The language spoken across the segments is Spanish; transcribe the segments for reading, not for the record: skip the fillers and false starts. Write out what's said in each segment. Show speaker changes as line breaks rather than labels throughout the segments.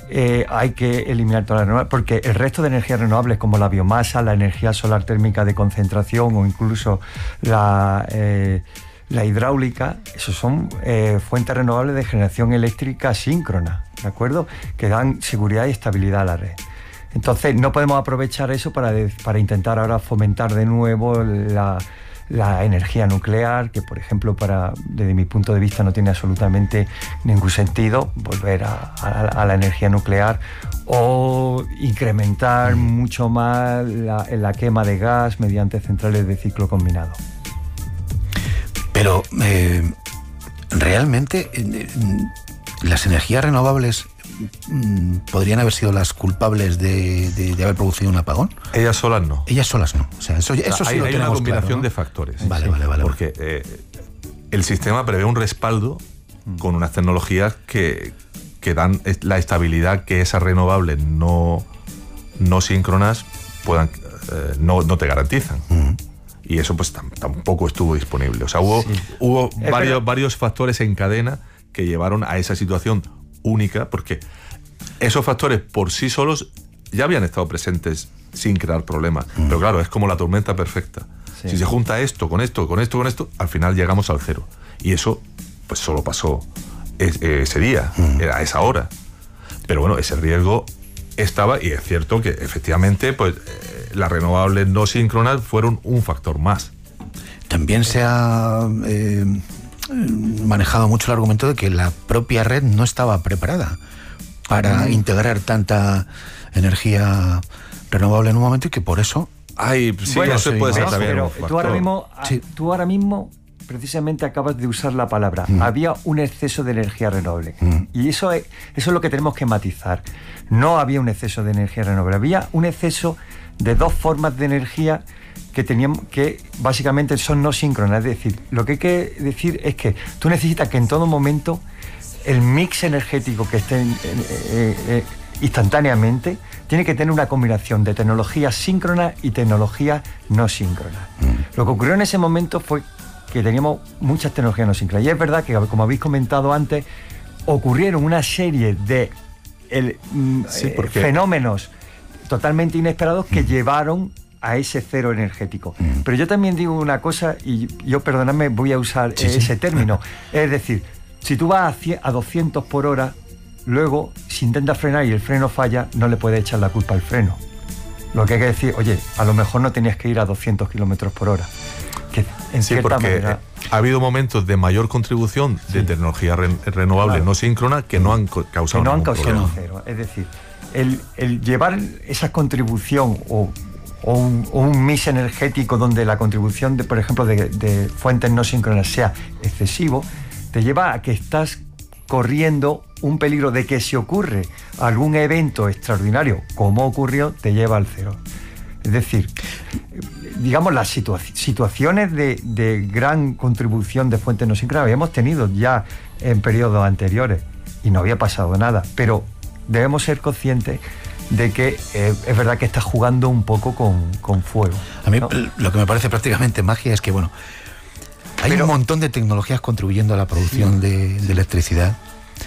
hay que eliminar todas las renovables, porque el resto de energías renovables, como la biomasa, la energía solar térmica de concentración o incluso la hidráulica, esos son fuentes renovables de generación eléctrica síncrona, ¿de acuerdo? Que dan seguridad y estabilidad a la red. Entonces no podemos aprovechar eso para intentar ahora fomentar de nuevo la energía nuclear, que por ejemplo desde mi punto de vista no tiene absolutamente ningún sentido volver a la energía nuclear, o incrementar mucho más la quema de gas mediante centrales de ciclo combinado.
Pero realmente las energías renovables podrían haber sido las culpables de haber producido un apagón.
Ellas solas no.
Ellas solas no. O sea, eso sí
hay
lo tenemos
una combinación
claro, ¿no?
de factores.
Vale.
Porque el sistema prevé un respaldo con unas tecnologías que dan la estabilidad que esas renovables no síncronas no te garantizan. Y eso pues tampoco estuvo disponible. O sea, hubo varios factores en cadena que llevaron a esa situación única, porque esos factores por sí solos ya habían estado presentes sin crear problemas. Pero claro, es como la tormenta perfecta. Sí. Si se junta esto, con esto, al final llegamos al cero. Y eso pues solo pasó ese día, a esa hora. Pero bueno, ese riesgo estaba, y es cierto que efectivamente pues las renovables no síncronas fueron un factor más.
También se ha manejado mucho el argumento de que la propia red no estaba preparada para integrar tanta energía renovable en un momento, y que por eso
eso puede ser también
pero
un factor.
Tú ahora mismo precisamente acabas de usar la palabra. Había un exceso de energía renovable. Y eso es lo que tenemos que matizar. No había un exceso de energía renovable. Había un exceso de dos formas de energía que teníamos, que básicamente son no síncronas. Es decir, lo que hay que decir es que tú necesitas que en todo momento el mix energético que esté instantáneamente tiene que tener una combinación de tecnologías síncronas y tecnologías no síncronas. Lo que ocurrió en ese momento fue que teníamos muchas tecnologías no síncronas. Y es verdad que, como habéis comentado antes, ocurrieron una serie de fenómenos totalmente inesperados que llevaron a ese cero energético. Pero yo también digo una cosa, y yo, perdonadme, voy a usar ese término. Es decir, si tú vas a 200 por hora, luego, si intentas frenar y el freno falla, no le puedes echar la culpa al freno. Lo que hay que decir, oye, a lo mejor no tenías que ir a 200 kilómetros por hora. Que en cierta manera
ha habido momentos de mayor contribución de tecnología renovable no síncrona que no han causado ningún problema.
Cero. Es decir, el llevar esa contribución o un mix energético donde la contribución, por ejemplo, de fuentes no síncronas sea excesivo, te lleva a que estás corriendo un peligro de que si ocurre algún evento extraordinario, como ocurrió, te lleva al cero. Es decir, digamos, las situaciones de gran contribución de fuentes no síncronas habíamos tenido ya en periodos anteriores y no había pasado nada, pero debemos ser conscientes de que es verdad que está jugando un poco con fuego.
A mí, ¿no? Lo que me parece prácticamente magia es que, bueno, hay un montón de tecnologías contribuyendo a la producción de electricidad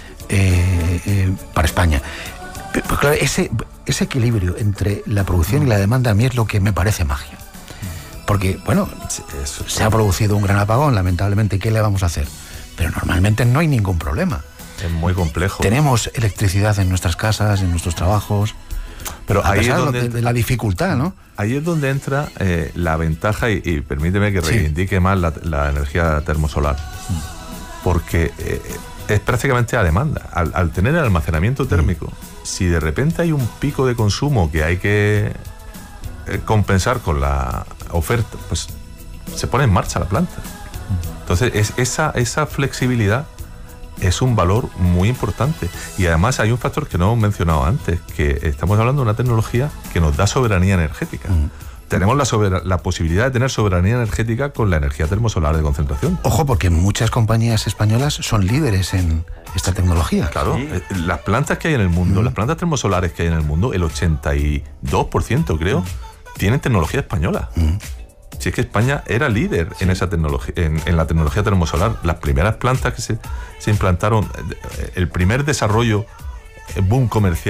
para España. Pues claro, ese equilibrio entre la producción y la demanda a mí es lo que me parece magia. Porque, bueno, se ha producido un gran apagón, lamentablemente, ¿qué le vamos a hacer? Pero normalmente no hay ningún problema.
Es muy complejo.
Tenemos electricidad en nuestras casas, en nuestros trabajos.
Pero ahí es donde
de la dificultad, ¿no?
Ahí es donde entra la ventaja, y permíteme que reivindique más la energía termosolar. Porque es prácticamente a demanda. Al tener el almacenamiento térmico, si de repente hay un pico de consumo que hay que compensar con la oferta, pues se pone en marcha la planta. Entonces esa flexibilidad es un valor muy importante. Y además hay un factor que no hemos mencionado antes, que estamos hablando de una tecnología que nos da soberanía energética. Tenemos la posibilidad de tener soberanía energética con la energía termosolar de concentración.
Ojo, porque muchas compañías españolas son líderes en esta tecnología.
Claro, las plantas que hay en el mundo, las plantas termosolares que hay en el mundo, el 82% creo, tienen tecnología española. Si es que España era líder en esa tecnología, en la tecnología termosolar. Las primeras plantas que se implantaron, el primer desarrollo, boom comercial